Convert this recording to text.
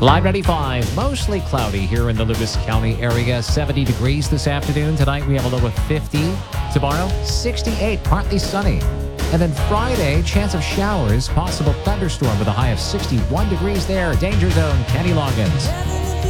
Live 95, mostly cloudy here in the Lewis County area. 70 degrees this afternoon. Tonight we have a low of 50. Tomorrow, 68, partly sunny. And then Friday, chance of showers, possible thunderstorm with a high of 61 degrees there. Danger zone, Kenny Loggins.